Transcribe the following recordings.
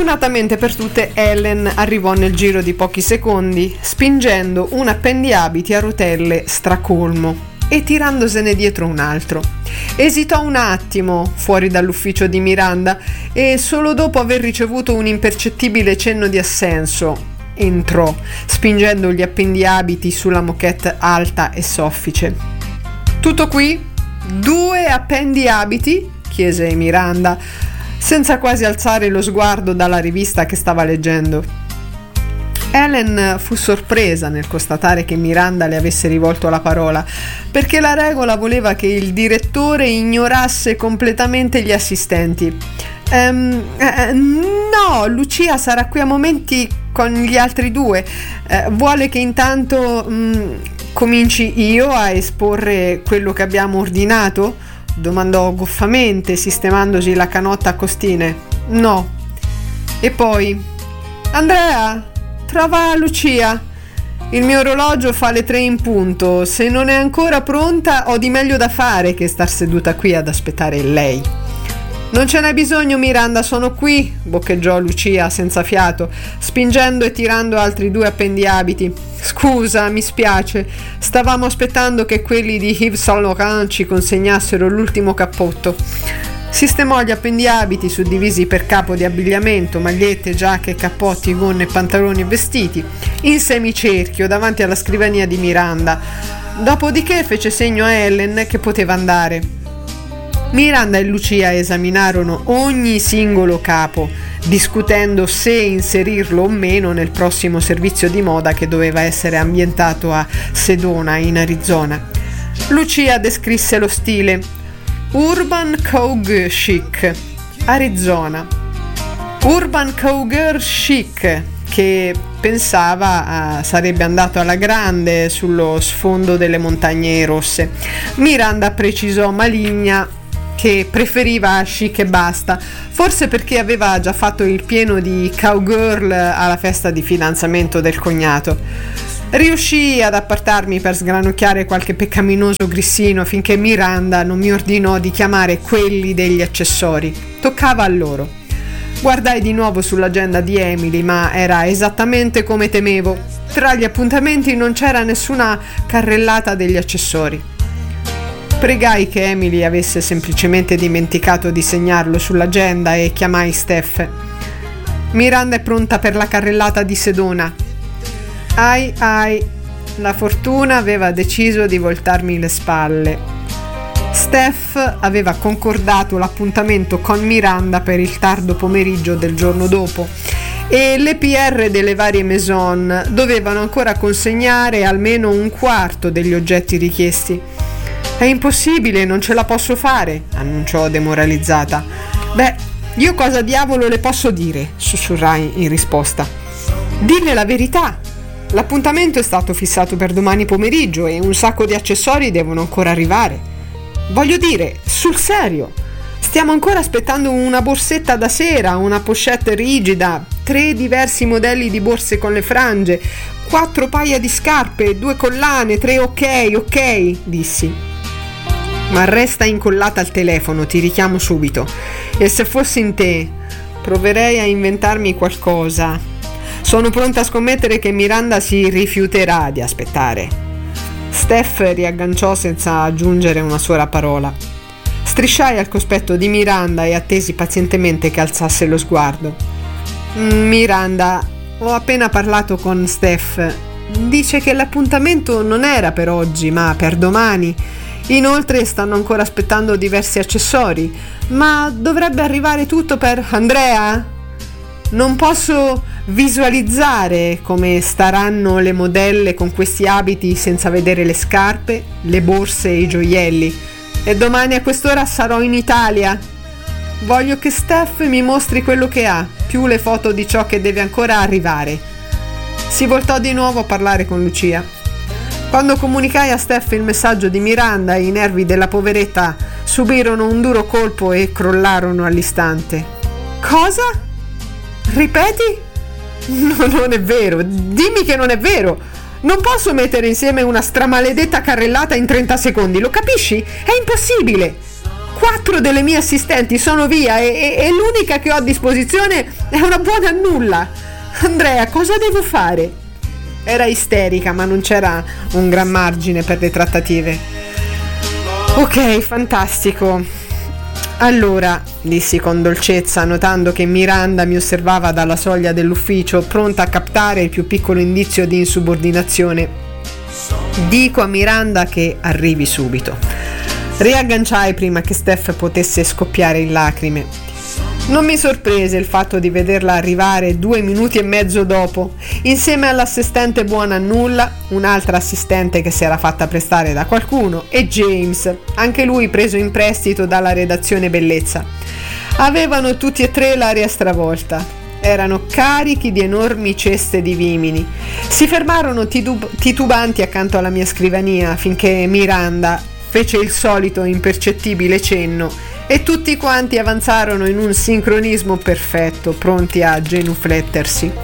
Fortunatamente per tutte Ellen arrivò nel giro di pochi secondi, spingendo un appendiabiti a rotelle stracolmo e tirandosene dietro un altro. Esitò un attimo fuori dall'ufficio di Miranda e solo dopo aver ricevuto un impercettibile cenno di assenso entrò, spingendo gli appendiabiti sulla moquette alta e soffice. Tutto qui? 2 appendiabiti? Chiese Miranda, senza quasi alzare lo sguardo dalla rivista che stava leggendo. Ellen fu sorpresa nel constatare che Miranda le avesse rivolto la parola, perché la regola voleva che il direttore ignorasse completamente gli assistenti. No, Lucia sarà qui a momenti con gli altri 2. Vuole che intanto cominci io a esporre quello che abbiamo ordinato? Domandò goffamente, sistemandosi la canotta a costine. No. E poi: Andrea, trova Lucia. Il mio orologio fa le 3 in punto. Se non è ancora pronta, ho di meglio da fare che star seduta qui ad aspettare lei. Non ce n'è bisogno, Miranda, sono qui, boccheggiò Lucia senza fiato, spingendo e tirando altri 2 appendiabiti. Scusa, mi spiace, stavamo aspettando che quelli di Yves Saint Laurent ci consegnassero l'ultimo cappotto. Sistemò gli appendiabiti suddivisi per capo di abbigliamento, magliette, giacche, cappotti, gonne, pantaloni e vestiti, in semicerchio davanti alla scrivania di Miranda. Dopodiché fece segno a Ellen che poteva andare. Miranda e Lucia esaminarono ogni singolo capo, discutendo se inserirlo o meno nel prossimo servizio di moda che doveva essere ambientato a Sedona, in Arizona. Lucia descrisse lo stile: Urban Cowgirl Chic, Arizona. Urban Cowgirl Chic, che pensava sarebbe andato alla grande sullo sfondo delle montagne rosse. Miranda precisò maligna che preferiva chic e basta, forse perché aveva già fatto il pieno di cowgirl alla festa di fidanzamento del cognato. Riuscii ad appartarmi per sgranocchiare qualche peccaminoso grissino finché Miranda non mi ordinò di chiamare quelli degli accessori. Toccava a loro. Guardai di nuovo sull'agenda di Emily, ma era esattamente come temevo. Tra gli appuntamenti non c'era nessuna carrellata degli accessori. Pregai che Emily avesse semplicemente dimenticato di segnarlo sull'agenda e chiamai Steph. Miranda è pronta per la carrellata di Sedona. Ai, la fortuna aveva deciso di voltarmi le spalle. Steph aveva concordato l'appuntamento con Miranda per il tardo pomeriggio del giorno dopo e le PR delle varie maison dovevano ancora consegnare almeno un quarto degli oggetti richiesti. È impossibile, non ce la posso fare, annunciò demoralizzata. Beh, io cosa diavolo le posso dire? Sussurrai in risposta. Dille la verità. L'appuntamento è stato fissato per domani pomeriggio e un sacco di accessori devono ancora arrivare. Voglio dire, sul serio, stiamo ancora aspettando una borsetta da sera, una pochette rigida, 3 diversi modelli di borse con le frange, 4 paia di scarpe, 2 collane, 3 ok, dissi. Ma resta incollata al telefono, ti richiamo subito. E se fossi in te, proverei a inventarmi qualcosa. Sono pronta a scommettere che Miranda si rifiuterà di aspettare. Steph riagganciò senza aggiungere una sola parola. Strisciai al cospetto di Miranda e attesi pazientemente che alzasse lo sguardo. Miranda, ho appena parlato con Steph. Dice che l'appuntamento non era per oggi, ma per domani. Inoltre stanno ancora aspettando diversi accessori, ma dovrebbe arrivare tutto per Andrea? Non posso visualizzare come staranno le modelle con questi abiti senza vedere le scarpe, le borse e i gioielli. E domani a quest'ora sarò in Italia. Voglio che Steph mi mostri quello che ha, più le foto di ciò che deve ancora arrivare. Si voltò di nuovo a parlare con Lucia. Quando comunicai a Steph il messaggio di Miranda, i nervi della poveretta subirono un duro colpo e crollarono all'istante. Cosa? Ripeti? No, non è vero. Dimmi che non è vero. Non posso mettere insieme una stramaledetta carrellata in 30 secondi, lo capisci? È impossibile. 4 delle mie assistenti sono via e l'unica che ho a disposizione è una buona a nulla. Andrea, cosa devo fare? Era isterica, ma non c'era un gran margine per le trattative. Ok, fantastico. Allora, dissi con dolcezza, notando che Miranda mi osservava dalla soglia dell'ufficio, pronta a captare il più piccolo indizio di insubordinazione. Dico a Miranda che arrivi subito. Riagganciai prima che Steph potesse scoppiare in lacrime. Non mi sorprese il fatto di vederla arrivare 2 minuti e mezzo dopo, insieme all'assistente buona a nulla, un'altra assistente che si era fatta prestare da qualcuno, e James, anche lui preso in prestito dalla redazione bellezza. Avevano tutti e 3 l'aria stravolta. Erano carichi di enormi ceste di vimini. Si fermarono titubanti accanto alla mia scrivania finché Miranda fece il solito impercettibile cenno e tutti quanti avanzarono in un sincronismo perfetto, pronti a genuflettersi.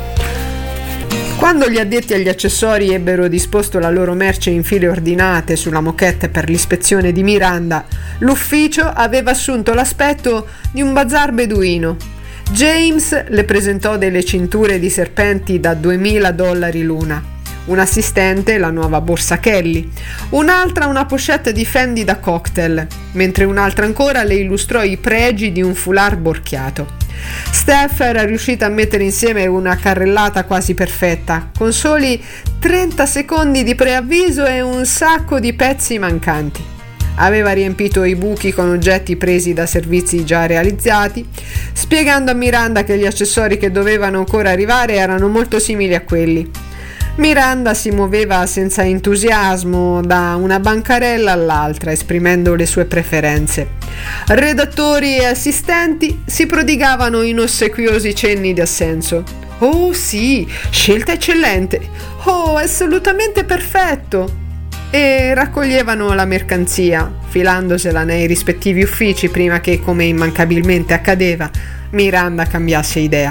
Quando gli addetti agli accessori ebbero disposto la loro merce in file ordinate sulla moquette per l'ispezione di Miranda, l'ufficio aveva assunto l'aspetto di un bazar beduino. James le presentò delle cinture di serpenti da $2000 l'una. Un assistente la nuova borsa Kelly, un'altra una pochette di Fendi da cocktail, mentre un'altra ancora le illustrò i pregi di un foulard borchiato. Steph era riuscita a mettere insieme una carrellata quasi perfetta, con soli 30 secondi di preavviso e un sacco di pezzi mancanti. Aveva riempito i buchi con oggetti presi da servizi già realizzati, spiegando a Miranda che gli accessori che dovevano ancora arrivare erano molto simili a quelli. Miranda si muoveva senza entusiasmo da una bancarella all'altra, esprimendo le sue preferenze. Redattori e assistenti si prodigavano in ossequiosi cenni di assenso. «Oh sì, scelta eccellente! Oh, assolutamente perfetto!» E raccoglievano la mercanzia, filandosela nei rispettivi uffici prima che, come immancabilmente accadeva, Miranda cambiasse idea.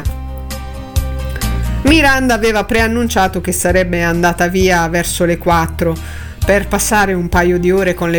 Miranda aveva preannunciato che sarebbe andata via verso le 4 per passare un paio di ore con le